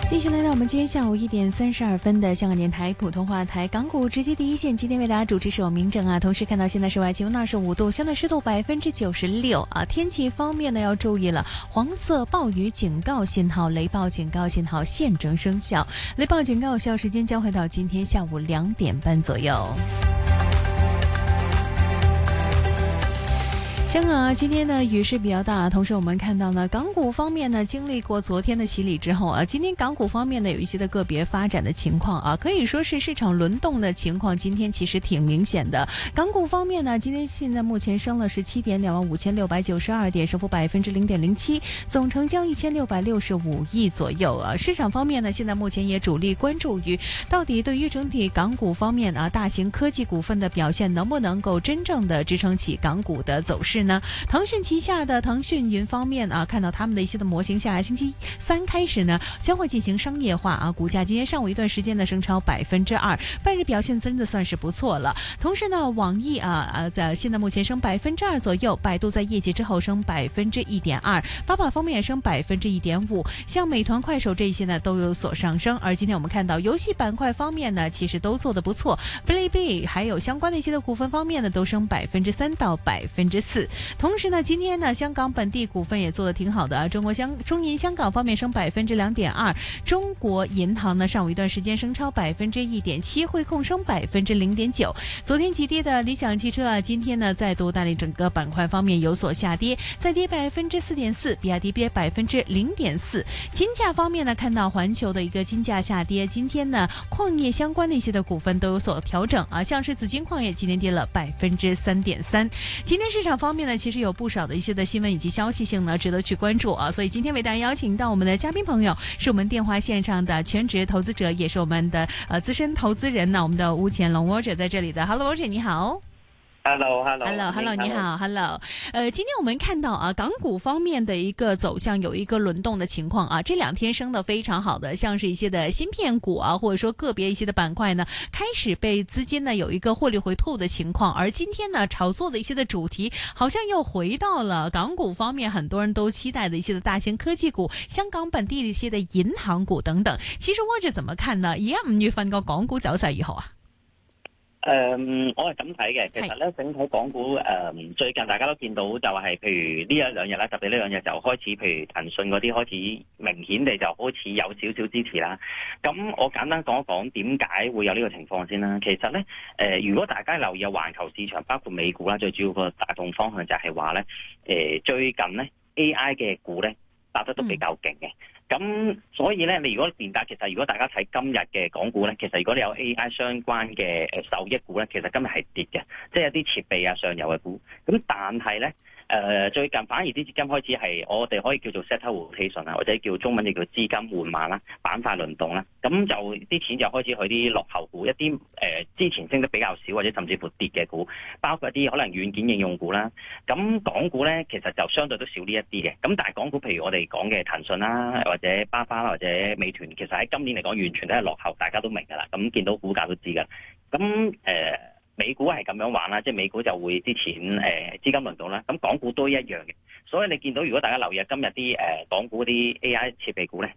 继续来到我们今天下午1点32分的香港电台普通话台港股直击第一线，今天为大家主持是我明正啊。同时看到现在室外气温25度，相对湿度96%啊。天气方面呢要注意了，黄色暴雨警告信号、雷暴警告信号现正生效，雷暴警告有效时间将会到今天下午2点半左右。香港啊，今天呢雨势比较大，同时我们看到呢，港股方面呢经历过昨天的洗礼之后啊，今天港股方面呢有一些的个别发展的情况啊，可以说是市场轮动的情况，今天其实挺明显的。港股方面呢，今天现在目前升了17点，25692点，升幅0.07%，总成交1665亿左右啊。市场方面呢，现在目前也主力关注于到底对于整体港股方面啊，大型科技股份的表现能不能够真正的支撑起港股的走势呢？腾讯旗下的腾讯云方面啊，看到他们的一些的模型下来，星期三开始呢将会进行商业化啊，股价今天上午一段时间呢升超2%，半日表现真的算是不错了。同时呢，网易在现在目前升2%左右，百度在业绩之后升1.2%，爸爸方面也升1.5%，像美团、快手这些呢都有所上升。而今天我们看到游戏板块方面呢，其实都做得不错，哔哩哔哩还有相关的一些的股份方面呢，都升3%到4%。同时呢，今天呢，香港本地股份也做得挺好的啊。中银香港方面升2.2%，中国银行呢上午一段时间升超1.7%，汇控升0.9%。昨天急跌的理想汽车啊，今天呢再度带领整个板块方面有所下跌，再跌4.4%，比亚迪跌0.4%。金价方面呢，看到环球的一个金价下跌，今天呢矿业相关的一些的股份都有所调整啊，像是紫金矿业今天跌了3.3%。今天市场方面呢，其实有不少的一些的新闻以及消息性呢，值得去关注啊。所以今天为大家邀请到我们的嘉宾朋友，是我们电话线上的全职投资者，也是我们的资深投资人呢，我们的吴乾隆 Roger 在这里的。Hello Roger， 你好。 Hello， 你好 ，Hello， 今天我们看到啊，港股方面的一个走向有一个轮动的情况啊，这2天升得非常好的，像是一些的芯片股啊，或者说个别一些的板块呢，开始被资金呢有一个获利回吐的情况，而今天呢，炒作的一些的主题好像又回到了港股方面，很多人都期待的一些的大型科技股、香港本地的一些的銀行股等等。其實Roger怎麼看呢？而家5月份個港股走勢如何啊？ 我係咁睇嘅。其實咧，整體港股最近大家都見到就係譬如呢一兩日啦，特別呢兩日就開始，譬如騰訊嗰啲開始明顯地就開始有少少支持啦。咁我簡單講一講點解會有呢個情況先啦。其實咧，如果大家留意環球市場，包括美股啦，最主要個大動方向就係話咧，最近咧 AI 嘅股咧打得都比較勁嘅。咁所以咧，你如果其實如果大家睇今日嘅港股咧，其實如果你有 AI 相關嘅受益股咧，其實今日係跌嘅，即係一啲設備啊上游嘅股。咁但係咧，最近反而啲資金開始係我哋可以叫做 sector rotation 啊，或者叫中文就叫資金換馬啦，板塊輪動啦。咁就啲錢就開始去啲落後股，一啲之前升得比較少或者甚至乎跌嘅股，包括一啲可能軟件應用股啦。咁港股咧其實就相對都少呢一啲嘅。咁但係港股譬如我哋講嘅騰訊啦，或者巴巴啦，或者美團，其實喺今年嚟講完全都係落後，大家都明㗎啦。咁見到股價都知㗎。咁美股係咁樣玩啦，即係美股就會啲錢資金輪動啦，咁港股都一樣嘅。所以你見到如果大家留意今日啲港股啲 AI 設備股咧，